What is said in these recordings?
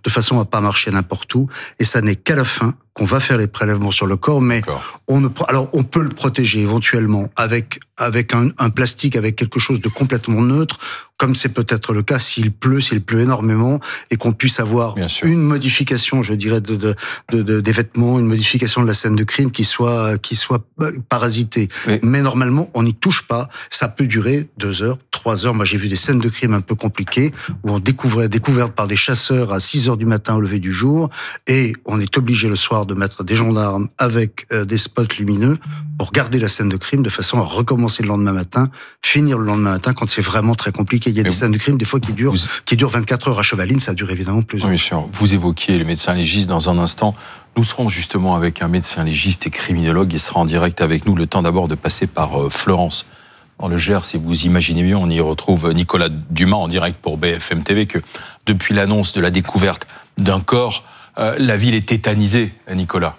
de façon à pas marcher n'importe où. Et ça n'est qu'à la fin qu'on va faire les prélèvements sur le corps, mais on peut le protéger éventuellement avec un plastique, avec quelque chose de complètement neutre, comme c'est peut-être le cas s'il pleut énormément, et qu'on puisse avoir une modification, je dirais, des vêtements, une modification de la scène de crime qui soit parasitée. Mais normalement, on n'y touche pas. Ça peut durer 2 heures, 3 heures. Moi, j'ai vu des scènes de crime un peu compliquées où on découvertes par des chasseurs à 6 heures du matin au lever du jour, et on est obligé le soir de mettre des gendarmes avec des spots lumineux pour garder la scène de crime de façon à recommencer le lendemain matin, finir le lendemain matin quand c'est vraiment très compliqué. Il y a des scènes de crime des fois qui durent 24 heures à Chevaline, ça dure évidemment plus. Oui, sûr. Vous évoquiez le médecin légiste dans un instant. Nous serons justement avec un médecin légiste et criminologue. Il sera en direct avec nous. Le temps d'abord de passer par Florence. Dans le Gers, si vous imaginez bien, on y retrouve Nicolas Dumas en direct pour BFM TV, que depuis l'annonce de la découverte d'un corps, la ville est tétanisée, Nicolas.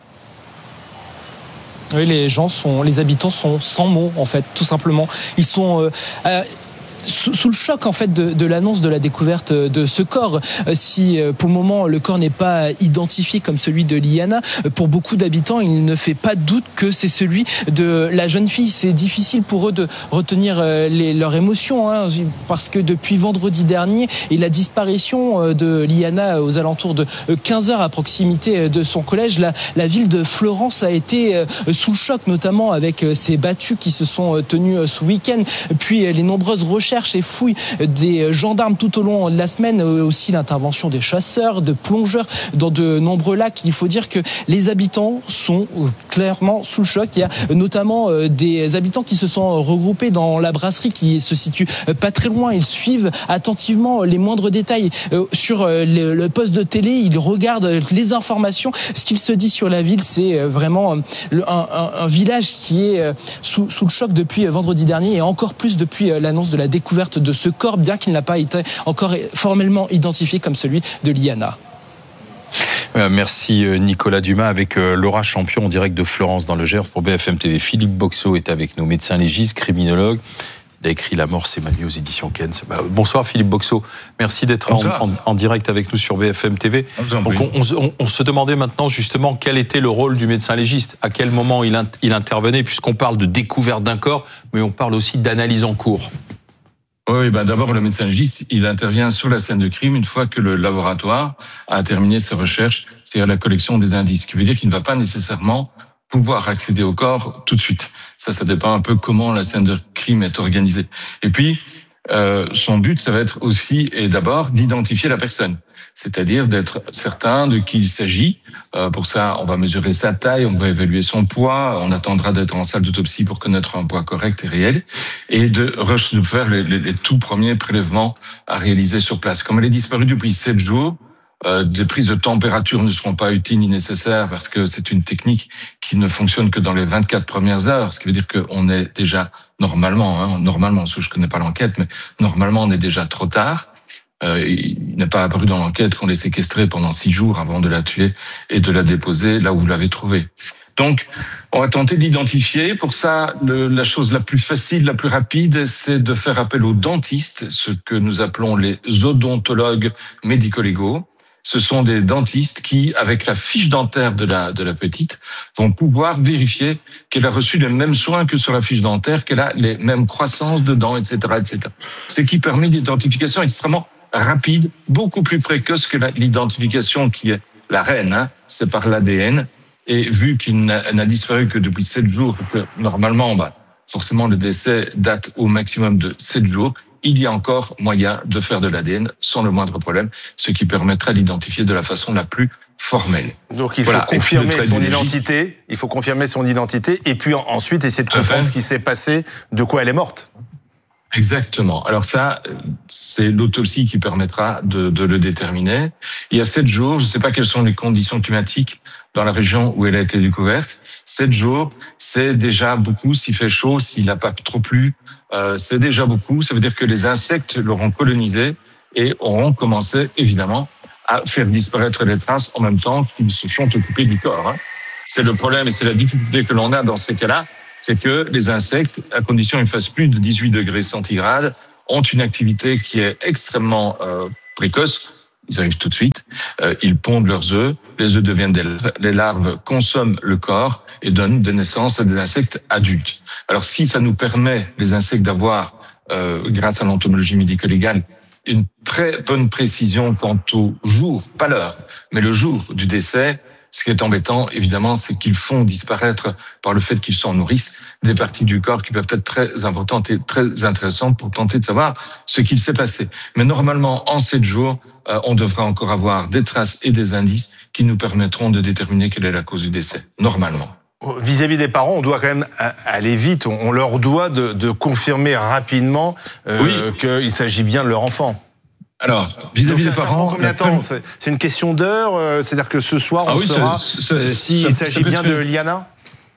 Oui, les habitants sont sans mots, en fait, tout simplement. Ils sont sous le choc en fait de l'annonce de la découverte de ce corps. Si pour le moment le corps n'est pas identifié comme celui de Liana, pour beaucoup d'habitants il ne fait pas doute que c'est celui de la jeune fille. C'est difficile pour eux de retenir leurs émotions, parce que depuis vendredi dernier et la disparition de Liana aux alentours de 15h à proximité de son collège, la ville de Florence a été sous le choc, notamment avec ces battues qui se sont tenues ce week-end, puis les nombreuses recherches et fouilles des gendarmes tout au long de la semaine, aussi l'intervention des chasseurs, de plongeurs dans de nombreux lacs. Il faut dire que les habitants sont clairement sous le choc. Il y a notamment des habitants qui se sont regroupés dans la brasserie qui se situe pas très loin. Ils suivent attentivement les moindres détails sur le poste de télé. Ils regardent les informations. Ce qu'il se dit sur la ville, c'est vraiment un village qui est sous le choc depuis vendredi dernier, et encore plus depuis l'annonce de la découverte de ce corps, bien qu'il n'a pas été encore formellement identifié comme celui de Liana. Merci Nicolas Dumas avec Laura Champion en direct de Florence dans le Gers pour BFM TV. Philippe Boxeau est avec nous, médecin légiste, criminologue. Il a écrit La mort, c'est ma vie aux éditions Kenz. Bonsoir Philippe Boxeau, merci d'être en direct avec nous sur BFM TV. Donc on se demandait maintenant justement quel était le rôle du médecin légiste, à quel moment il intervenait, puisqu'on parle de découverte d'un corps, mais on parle aussi d'analyse en cours. Oui, d'abord, le médecin légiste, il intervient sur la scène de crime une fois que le laboratoire a terminé ses recherches, c'est-à-dire la collection des indices, ce qui veut dire qu'il ne va pas nécessairement pouvoir accéder au corps tout de suite. Ça dépend un peu comment la scène de crime est organisée. Et puis, son but, ça va être aussi et d'abord d'identifier la personne, c'est-à-dire d'être certain de qui il s'agit. Pour ça, on va mesurer sa taille, on va évaluer son poids, on attendra d'être en salle d'autopsie pour connaître un poids correct et réel, et de faire les tout premiers prélèvements à réaliser sur place. Comme elle est disparue depuis 7 jours, des prises de température ne seront pas utiles ni nécessaires parce que c'est une technique qui ne fonctionne que dans les 24 premières heures, ce qui veut dire qu'on est déjà normalement, je connais pas l'enquête, mais normalement on est déjà trop tard. Il n'est pas apparu dans l'enquête qu'on l'ait séquestrée pendant 6 jours avant de la tuer et de la déposer là où vous l'avez trouvée. Donc, on va tenter de l'identifier. Pour ça, la chose la plus facile, la plus rapide, c'est de faire appel aux dentistes, ce que nous appelons les odontologues médico-légaux. Ce sont des dentistes qui, avec la fiche dentaire de la petite, vont pouvoir vérifier qu'elle a reçu les mêmes soins que sur la fiche dentaire, qu'elle a les mêmes croissances de dents, etc., etc. Ce qui permet l'identification extrêmement rapide, beaucoup plus précoce que l'identification qui est la reine, c'est par l'ADN. Et vu qu'il n'a disparu que depuis 7 jours, que normalement, forcément le décès date au maximum de 7 jours, il y a encore moyen de faire de l'ADN sans le moindre problème, ce qui permettra d'identifier de la façon la plus formelle. Donc il faut confirmer son identité, et puis ensuite essayer de comprendre ce qui s'est passé, de quoi elle est morte. Exactement. Alors ça, c'est l'autopsie qui permettra de le déterminer. Il y a 7 jours, je ne sais pas quelles sont les conditions climatiques dans la région où elle a été découverte. 7 jours, c'est déjà beaucoup. S'il fait chaud, s'il n'a pas trop plu, c'est déjà beaucoup. Ça veut dire que les insectes l'auront colonisé et auront commencé, évidemment, à faire disparaître les traces en même temps qu'ils se sont occupés du corps. C'est le problème et c'est la difficulté que l'on a dans ces cas-là, c'est que les insectes, à condition qu'ils fassent plus de 18 degrés centigrades, ont une activité qui est extrêmement précoce. Ils arrivent tout de suite. Ils pondent leurs œufs. Les œufs deviennent des larves. Les larves consomment le corps et donnent de naissance à des insectes adultes. Alors, si ça nous permet, les insectes, d'avoir, grâce à l'entomologie médico-légale, une très bonne précision quant au jour, pas l'heure, mais le jour du décès, ce qui est embêtant, évidemment, c'est qu'ils font disparaître, par le fait qu'ils s'en nourrissent, des parties du corps qui peuvent être très importantes et très intéressantes pour tenter de savoir ce qu'il s'est passé. Mais normalement, en 7 jours, on devra encore avoir des traces et des indices qui nous permettront de déterminer quelle est la cause du décès, normalement. Vis-à-vis des parents, on doit quand même aller vite. On leur doit de confirmer rapidement qu'il s'agit bien de leur enfant. Alors, vis-à-vis des parents... Ça prend combien de temps ? C'est une question d'heure ? C'est-à-dire que ce soir, on saura s'il s'agit bien de Liana ?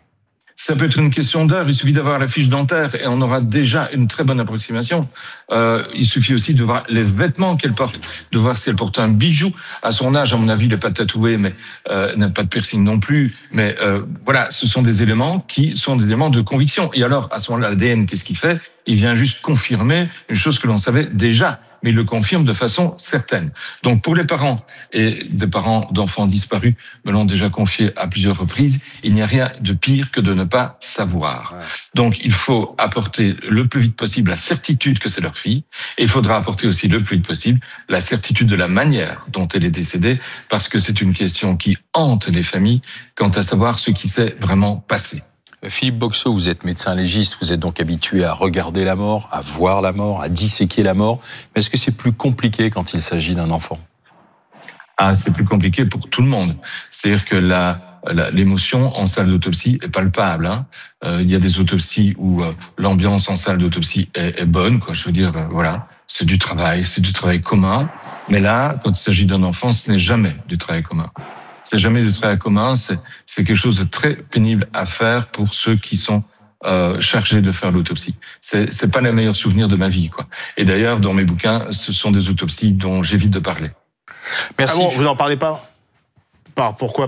Ça peut être une question d'heure, il suffit d'avoir la fiche dentaire et on aura déjà une très bonne approximation. Il suffit aussi de voir les vêtements qu'elle porte, de voir si elle porte un bijou. À son âge, à mon avis, elle n'est pas tatouée, mais n'a pas de piercing non plus. Mais voilà, ce sont des éléments qui sont des éléments de conviction. Et alors, à ce moment-là, l'ADN, qu'est-ce qu'il fait ? Il vient juste confirmer une chose que l'on savait déjà, mais il le confirme de façon certaine. Donc pour les parents, et des parents d'enfants disparus me l'ont déjà confié à plusieurs reprises, il n'y a rien de pire que de ne pas savoir. Ouais. Donc il faut apporter le plus vite possible la certitude que c'est leur fille, et il faudra apporter aussi le plus vite possible la certitude de la manière dont elle est décédée, parce que c'est une question qui hante les familles quant à savoir ce qui s'est vraiment passé. Philippe Boxeau, vous êtes médecin légiste, vous êtes donc habitué à regarder la mort, à voir la mort, à disséquer la mort. Mais est-ce que c'est plus compliqué quand il s'agit d'un enfant ? C'est plus compliqué pour tout le monde. C'est-à-dire que l'émotion en salle d'autopsie est palpable. Il y a des autopsies où l'ambiance en salle d'autopsie est bonne, quoi. Je veux dire, voilà, c'est du travail commun. Mais là, quand il s'agit d'un enfant, ce n'est jamais du travail commun. C'est jamais du travail commun, c'est quelque chose de très pénible à faire pour ceux qui sont chargés de faire l'autopsie. C'est pas les meilleurs souvenirs de ma vie, quoi. Et d'ailleurs, dans mes bouquins, ce sont des autopsies dont j'évite de parler. Merci. Ah bon, vous n'en parlez pas ? Pourquoi ?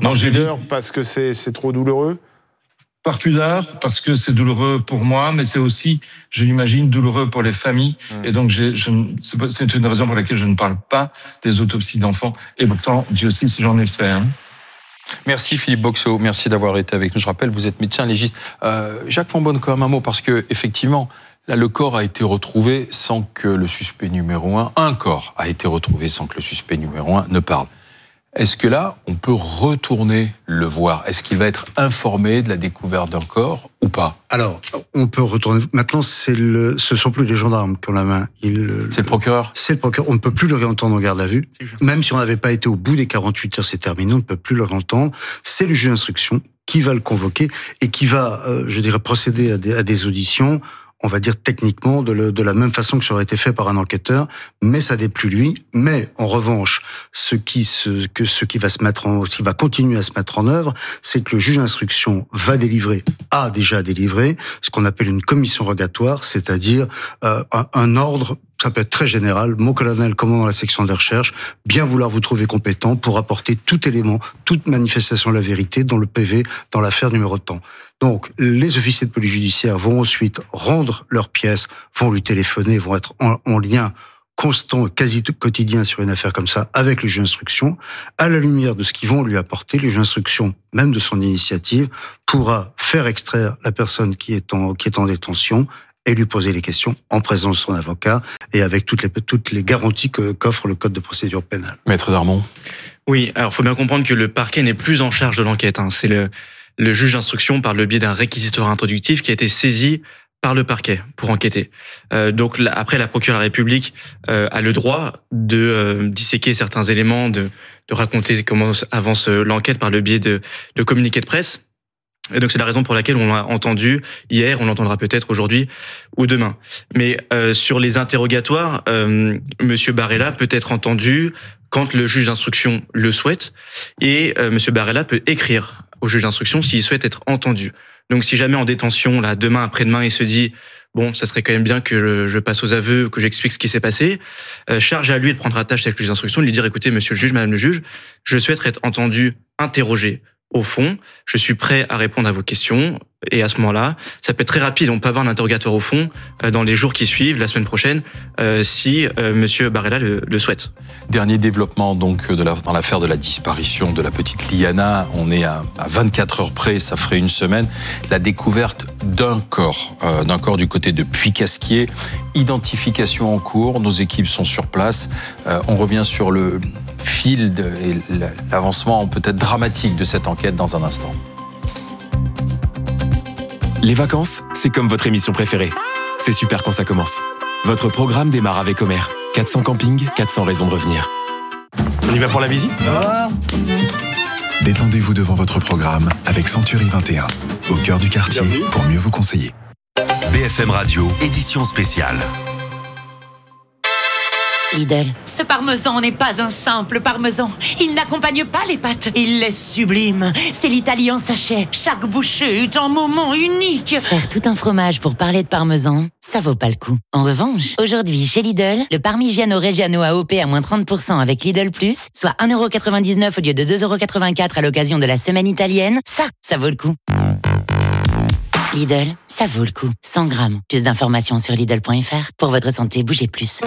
Par pudeur ? Parce que c'est trop douloureux ? Par pudeur, parce que c'est douloureux pour moi, mais c'est aussi, je l'imagine, douloureux pour les familles. Et donc, c'est une raison pour laquelle je ne parle pas des autopsies d'enfants. Et pourtant, Dieu sait si j'en ai fait. Merci Philippe Boxeau, merci d'avoir été avec nous. Je rappelle, vous êtes médecin légiste. Jacques Fonbonne, quand même un mot, parce que effectivement, là, le corps a été retrouvé sans que le suspect numéro 1, un corps a été retrouvé sans que le suspect numéro 1 ne parle. Est-ce que là, on peut retourner le voir ? Est-ce qu'il va être informé de la découverte d'un corps ou pas ? Alors, on peut retourner. Maintenant, ce sont plus les gendarmes qui ont la main. C'est le procureur ? C'est le procureur. On ne peut plus le réentendre en garde à vue. Même si on n'avait pas été au bout des 48 heures, c'est terminé, on ne peut plus le réentendre. C'est le juge d'instruction qui va le convoquer et qui va, procéder à des auditions, on va dire techniquement, de la même façon que ça aurait été fait par un enquêteur, mais ça n'est plus lui. Mais en revanche, ce qui va continuer à se mettre en œuvre, c'est que le juge d'instruction a déjà délivré ce qu'on appelle une commission rogatoire, c'est-à-dire un ordre. Ça peut être très général. Mon colonel, commandant la section de recherche, bien vouloir vous trouver compétent pour apporter tout élément, toute manifestation de la vérité dans le PV, dans l'affaire numéro de temps. Donc, les officiers de police judiciaire vont ensuite rendre leurs pièces, vont lui téléphoner, vont être en lien constant, quasi quotidien sur une affaire comme ça avec le juge d'instruction. À la lumière de ce qu'ils vont lui apporter, le juge d'instruction, même de son initiative, pourra faire extraire la personne qui est en détention et lui poser les questions en présence de son avocat et avec toutes les garanties qu'offre le Code de procédure pénale. Maître Darmon. Oui, alors il faut bien comprendre que le parquet n'est plus en charge de l'enquête. C'est le juge d'instruction par le biais d'un réquisitoire introductif qui a été saisi par le parquet pour enquêter. Donc après, la procureure de la République a le droit de disséquer certains éléments, de raconter comment avance l'enquête par le biais de communiqués de presse. Et donc c'est la raison pour laquelle on l'a entendu hier, on l'entendra peut-être aujourd'hui ou demain. Mais sur les interrogatoires, Monsieur Barella peut être entendu quand le juge d'instruction le souhaite, et Monsieur Barella peut écrire au juge d'instruction s'il souhaite être entendu. Donc si jamais en détention, là, demain, après-demain, il se dit bon, ça serait quand même bien que je passe aux aveux, que j'explique ce qui s'est passé, charge à lui de prendre attache avec le juge d'instruction, de lui dire écoutez, monsieur le juge, madame le juge, je souhaite être entendu, interrogé au fond, je suis prêt à répondre à vos questions. Et à ce moment-là, ça peut être très rapide. On peut avoir un interrogatoire au fond dans les jours qui suivent, la semaine prochaine, si Monsieur Barella le souhaite. Dernier développement donc dans l'affaire de la disparition de la petite Liana. On est à 24 heures près, ça ferait une semaine. La découverte d'un corps du côté de Puy-Casquier. Identification en cours. Nos équipes sont sur place. On revient sur le fil et l'avancement peut-être dramatique de cette enquête dans un instant. Les vacances, c'est comme votre émission préférée. C'est super quand ça commence. Votre programme démarre avec Homer. 400 campings, 400 raisons de revenir. On y va pour la visite ? Détendez-vous devant votre programme avec Century 21. Au cœur du quartier, pour mieux vous conseiller. BFM Radio, édition spéciale. Lidl. Ce parmesan n'est pas un simple parmesan. Il n'accompagne pas les pâtes. Il est sublime. C'est l'Italie en sachet. Chaque bouchée est un moment unique. Faire tout un fromage pour parler de parmesan, ça vaut pas le coup. En revanche, aujourd'hui, chez Lidl, le Parmigiano Reggiano AOP à moins 30% avec Lidl Plus, soit 1,99€ au lieu de 2,84€ à l'occasion de la semaine italienne, ça vaut le coup. Lidl, ça vaut le coup. 100 grammes. Plus d'informations sur Lidl.fr. Pour votre santé, bougez plus.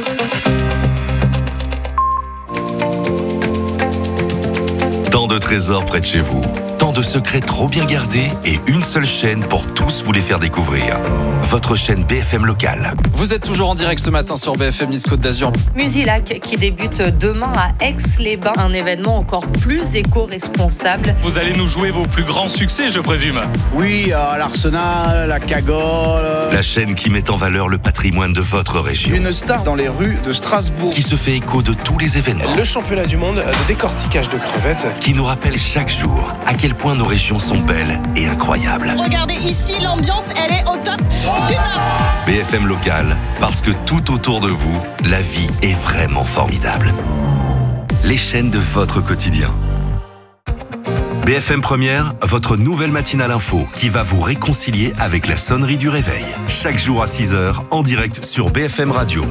Tant de trésors près de chez vous, tant de secrets trop bien gardés et une seule chaîne pour tous vous les faire découvrir. Votre chaîne BFM locale. Vous êtes toujours en direct ce matin sur BFM Nice Côte d'Azur. Musilac qui débute demain à Aix-les-Bains, un événement encore plus éco-responsable. Vous allez nous jouer vos plus grands succès, je présume. Oui, l'Arsenal, la Cagole. La chaîne qui met en valeur le patrimoine de votre région. Une star dans les rues de Strasbourg. Qui se fait écho de tous les événements. Le championnat du monde de décortiquage de crevettes. Qui nous rappelle chaque jour à quel point nos régions sont belles et incroyables. Regardez ici, l'ambiance, elle est au top du top. BFM Local, parce que tout autour de vous, la vie est vraiment formidable. Les chaînes de votre quotidien. BFM Première, votre nouvelle matinale info qui va vous réconcilier avec la sonnerie du réveil. Chaque jour à 6h, en direct sur BFM Radio.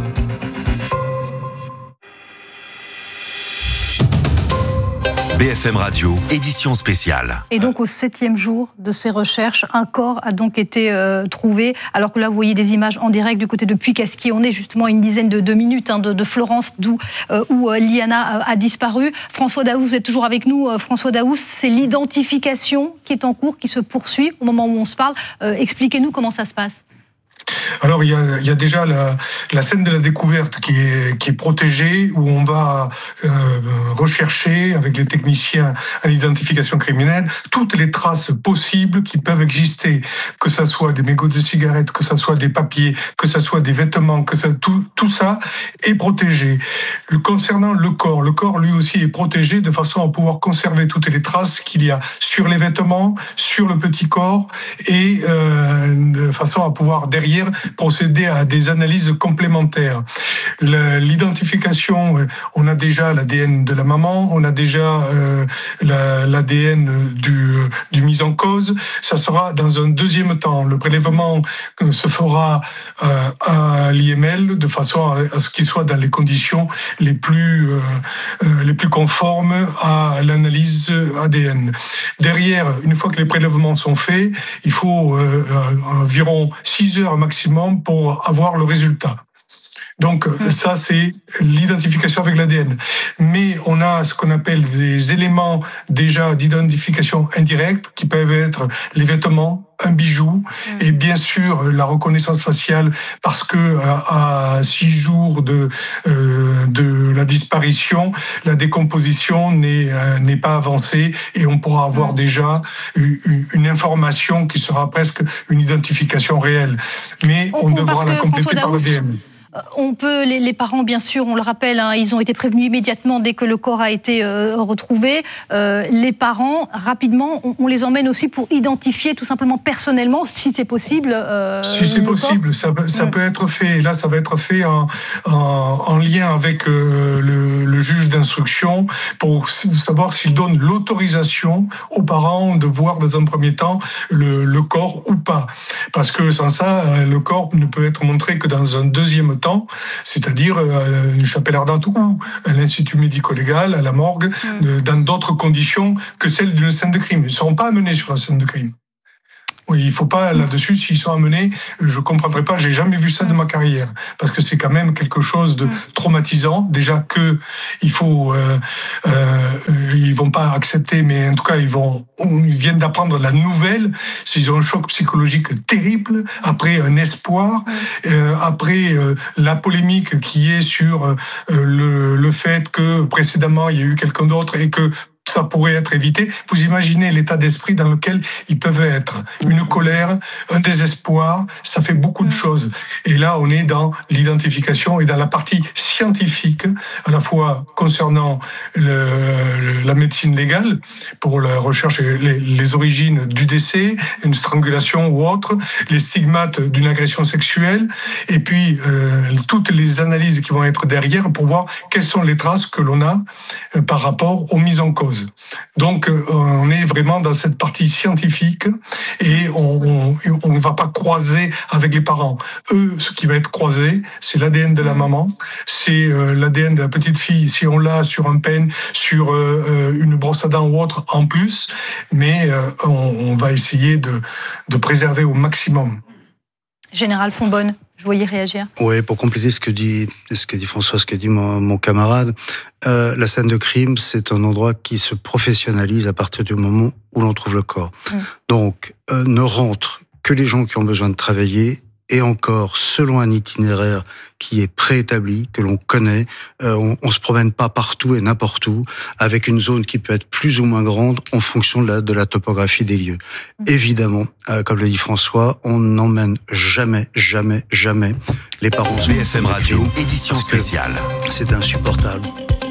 BFM Radio, édition spéciale. Et donc au 7e jour de ces recherches, un corps a donc été trouvé. Alors que là, vous voyez des images en direct du côté de Puy-Casquier. On est justement à une dizaine de minutes de Florence, où Liana a disparu. François Daoust, vous êtes toujours avec nous. François Daoust, c'est l'identification qui est en cours, qui se poursuit au moment où on se parle. Expliquez-nous comment ça se passe. Alors, il y a déjà la scène de la découverte qui est protégée, où on va rechercher avec les techniciens à l'identification criminelle toutes les traces possibles qui peuvent exister, que ça soit des mégots de cigarettes, que ça soit des papiers, que ça soit des vêtements, tout ça est protégé. Concernant le corps lui aussi est protégé de façon à pouvoir conserver toutes les traces qu'il y a sur les vêtements, sur le petit corps, et de façon à pouvoir derrière procéder à des analyses complémentaires. L'identification, on a déjà l'ADN de la maman, on a déjà l'ADN du mis en cause. Ça sera dans un deuxième temps. Le prélèvement se fera à l'IML de façon à ce qu'il soit dans les conditions les plus conformes à l'analyse ADN. Derrière, une fois que les prélèvements sont faits, il faut environ 6 heures maximum pour avoir le résultat. Donc ça, c'est l'identification avec l'ADN. Mais on a ce qu'on appelle des éléments déjà d'identification indirecte qui peuvent être les vêtements, un bijou et bien sûr la reconnaissance faciale, parce que à 6 jours de la disparition, la décomposition n'est pas avancée et on pourra avoir déjà une information qui sera presque une identification réelle. Mais on devra la compléter par l'ADN. On peut, les parents, bien sûr, on le rappelle, ils ont été prévenus immédiatement dès que le corps a été retrouvé. Les parents, rapidement, on les emmène aussi pour identifier tout simplement personnellement, si c'est possible. Si c'est possible, ça peut être fait. Et là, ça va être fait en lien avec le juge d'instruction pour savoir s'il donne l'autorisation aux parents de voir dans un premier temps le corps ou pas. Parce que sans ça, le corps ne peut être montré que dans un deuxième temps, c'est-à-dire une chapelle ardente ou à l'institut médico-légal, à la morgue, dans d'autres conditions que celles d'une scène de crime. Ils ne seront pas amenés sur la scène de crime. Oui, il ne faut pas, là-dessus, s'ils sont amenés, je ne comprendrai pas, je n'ai jamais vu ça de ma carrière. Parce que c'est quand même quelque chose de traumatisant. Déjà qu'ils ne vont pas accepter, mais en tout cas, ils viennent d'apprendre la nouvelle. Ils ont un choc psychologique terrible, après un espoir, après la polémique qui est sur le fait que précédemment, il y a eu quelqu'un d'autre et que ça pourrait être évité. Vous imaginez l'état d'esprit dans lequel ils peuvent être. Une colère, un désespoir, ça fait beaucoup de choses. Et là, on est dans l'identification et dans la partie scientifique, à la fois concernant la médecine légale, pour la recherche et les origines du décès, une strangulation ou autre, les stigmates d'une agression sexuelle, et puis toutes les analyses qui vont être derrière pour voir quelles sont les traces que l'on a par rapport aux mises en cause. Donc, on est vraiment dans cette partie scientifique et on ne va pas croiser avec les parents. Eux, ce qui va être croisé, c'est l'ADN de la maman, c'est l'ADN de la petite fille, si on l'a sur un pen, sur une brosse à dents ou autre en plus, mais on va essayer de préserver au maximum. Général Fonbonne, je voyais réagir. Oui, pour compléter ce que dit François, ce que dit mon camarade, la scène de crime, c'est un endroit qui se professionnalise à partir du moment où l'on trouve le corps. Donc, ne rentrent que les gens qui ont besoin de travailler, et encore selon un itinéraire qui est préétabli, que l'on connaît. On se promène pas partout et n'importe où, avec une zone qui peut être plus ou moins grande en fonction de la topographie des lieux. Évidemment, comme le dit François, on n'emmène jamais les parents. BFM Radio, édition spéciale. C'est insupportable.